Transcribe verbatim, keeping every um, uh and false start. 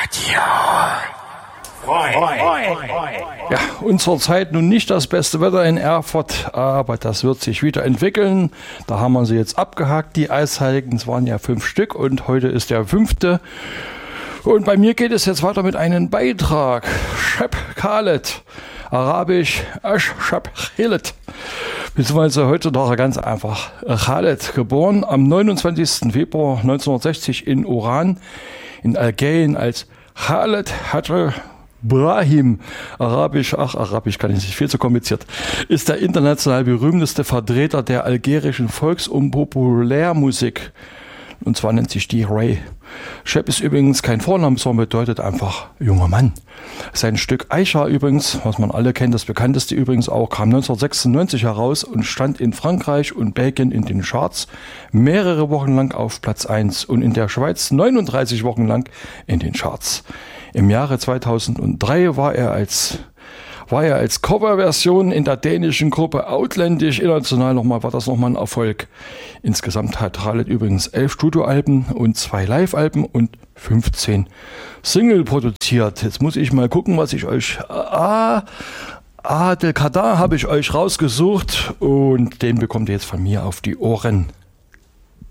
Radio Frei. Ja, und zurzeit nun nicht das beste Wetter in Erfurt, aber das wird sich wieder entwickeln. Da haben wir sie jetzt abgehakt, die Eisheiligen. Es waren ja fünf Stück und heute ist der fünfte. Und bei mir geht es jetzt weiter mit einem Beitrag. Shep Khaled, arabisch Ash Shep Khaled. Beziehungsweise heutzutage ganz einfach Khaled, geboren am neunundzwanzigsten Februar neunzehnhundertsechzig in Oran in Algerien als Khaled Hadr Brahim, arabisch, ach, arabisch kann ich nicht, viel zu kompliziert, ist der international berühmteste Vertreter der algerischen Volks- und Populärmusik. Und zwar nennt sich die Ray. Shep ist übrigens kein Vorname, sondern bedeutet einfach junger Mann. Sein Stück Aisha übrigens, was man alle kennt, das bekannteste übrigens auch, kam neunzehnhundertsechsundneunzig heraus und stand in Frankreich und Belgien in den Charts mehrere Wochen lang auf Platz eins und in der Schweiz neununddreißig Wochen lang in den Charts. Im Jahre zweitausenddrei war er als war er als Coverversion in der dänischen Gruppe Outlandish international nochmal, war das nochmal ein Erfolg. Insgesamt hat Khaled übrigens elf Studioalben und zwei Live-Alben und fünfzehn Single produziert. Jetzt muss ich mal gucken, was ich euch... Ah, Adel Kader habe ich euch rausgesucht und den bekommt ihr jetzt von mir auf die Ohren.